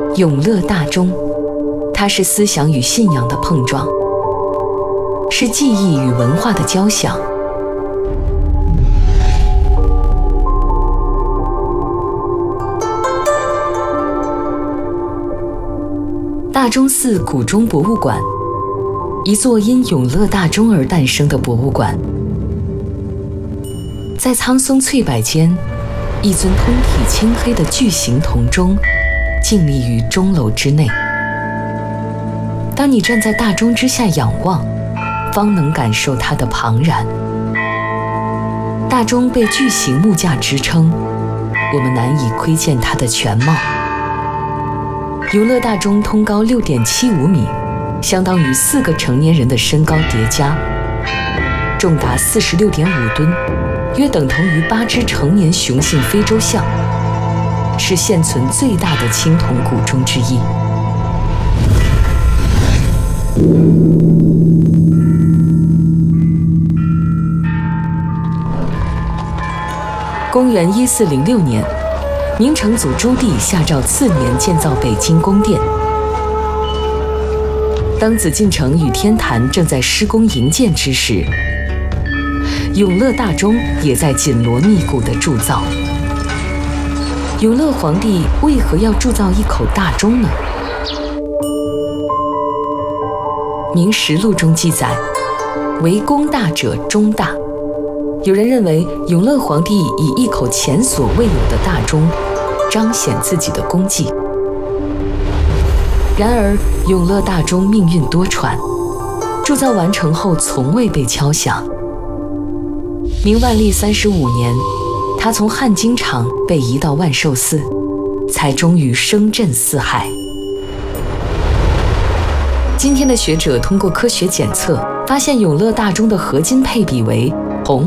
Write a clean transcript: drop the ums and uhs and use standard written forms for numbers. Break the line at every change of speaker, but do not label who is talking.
永乐大钟，它是思想与信仰的碰撞，是记忆与文化的交响。大钟寺古钟博物馆，一座因永乐大钟而诞生的博物馆。在苍松翠柏间，一尊通体青黑的巨型铜钟静立于钟楼之内。当你站在大钟之下仰望，方能感受它的庞然。大钟被巨型木架支撑，我们难以窥见它的全貌。永乐大钟通高6.75米，相当于4个成年人的身高叠加，重达46.5吨，约等同于8只成年雄性非洲象，是现存最大的青铜古钟之一。公元1406年，明成祖朱棣下诏次年建造北京宫殿。当紫禁城与天坛正在施工营建之时，永乐大钟也在紧锣密鼓地铸造。永乐皇帝为何要铸造一口大钟呢？《明实录》中记载，为功大者钟大。有人认为永乐皇帝以一口前所未有的大钟彰显自己的功绩。然而，永乐大钟命运多舛，铸造完成后从未被敲响。明万历35年，它从汉京场被移到万寿寺，才终于声震四海。今天的学者通过科学检测，发现永乐大钟的合金配比为铜